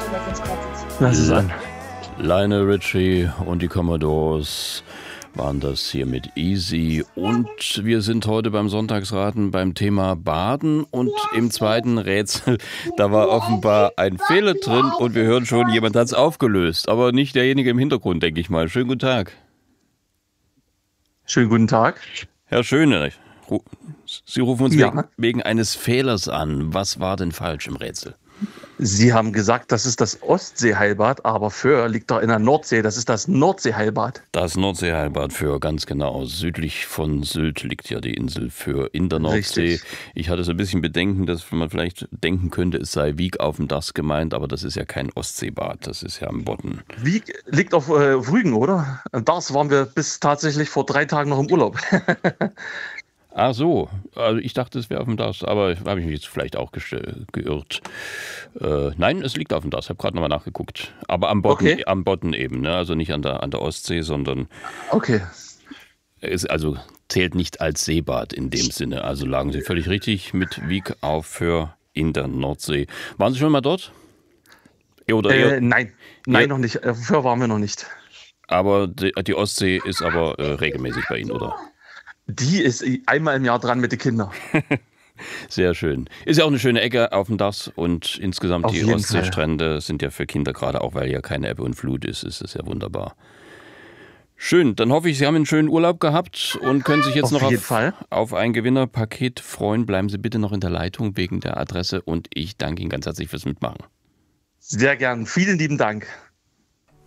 Lass es an. Lionel Richie und die Commodores waren das hier mit Easy. Und wir sind heute beim Sonntagsraten beim Thema Baden. Und im zweiten Rätsel, da war offenbar ein Fehler drin. Und wir hören schon, jemand hat es aufgelöst. Aber nicht derjenige im Hintergrund, denke ich mal. Schönen guten Tag. Schönen guten Tag. Herr Schöne, Sie rufen uns Ja. wegen eines Fehlers an. Was war denn falsch im Rätsel? Sie haben gesagt, das ist das Ostseeheilbad, aber Föhr liegt doch in der Nordsee. Das ist das Nordseeheilbad. Das Nordseeheilbad Föhr, ganz genau. Südlich von Sylt liegt ja die Insel Föhr in der Nordsee. Richtig. Ich hatte so ein bisschen Bedenken, dass man vielleicht denken könnte, es sei Wiek auf dem Das gemeint, aber das ist ja kein Ostseebad, das ist ja am Bodden. Wiek liegt auf Rügen, oder? Das waren wir bis tatsächlich vor 3 Tagen noch im Urlaub. Ach so, also ich dachte, es wäre auf dem Das, aber habe ich mich jetzt vielleicht auch geirrt. Nein, es liegt auf dem Das, ich habe gerade nochmal nachgeguckt. Aber am Bodden, Okay. am Bodden eben, ne? Also nicht an der Ostsee, sondern Okay. also zählt nicht als Seebad in dem Sinne. Also lagen Sie völlig richtig mit Wiek auf Föhr in der Nordsee. Waren Sie schon mal dort? Oder Nein, noch nicht. Föhr waren wir noch nicht. aber die Ostsee ist aber regelmäßig bei Ihnen, oder? Die ist einmal im Jahr dran mit den Kindern. Sehr schön. Ist ja auch eine schöne Ecke auf dem Das und insgesamt Auf die jeden Ostseestrände sind ja für Kinder, gerade auch weil ja keine Ebbe und Flut ist es ja wunderbar. Schön, dann hoffe ich, Sie haben einen schönen Urlaub gehabt und können sich jetzt Auf noch jeden Fall. auf ein Gewinnerpaket freuen. Bleiben Sie bitte noch in der Leitung wegen der Adresse und ich danke Ihnen ganz herzlich fürs Mitmachen. Sehr gern. Vielen lieben Dank.